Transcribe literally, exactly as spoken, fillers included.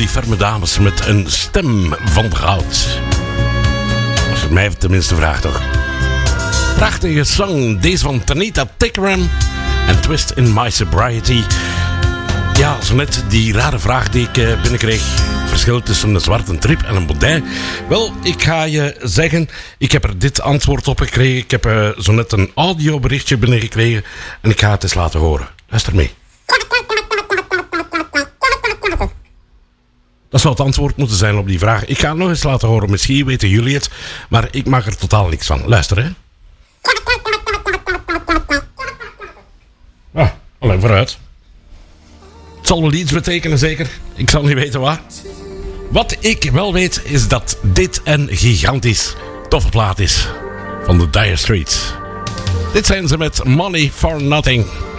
die ferme dames met een stem van goud. Als je mij tenminste vraagt, toch? Prachtige song, deze van Tanita Tikaram en Twist in My Sobriety. Ja, zo net die rare vraag die ik uh, binnenkreeg. Verschil tussen een zwarte trip en een Baudin. Wel, ik ga je zeggen, ik heb er dit antwoord op gekregen. Ik heb uh, zo net een audioberichtje binnengekregen en ik ga het eens laten horen. Luister mee. Dat zou het antwoord moeten zijn op die vraag. Ik ga het nog eens laten horen. Misschien weten jullie het, maar ik maak er totaal niks van. Luister, hè. Ah, alleen vooruit. Het zal wel iets betekenen, zeker. Ik zal niet weten wat. Wat ik wel weet, is dat dit een gigantisch toffe plaat is. Van de Dire Straits. Dit zijn ze met Money for Nothing.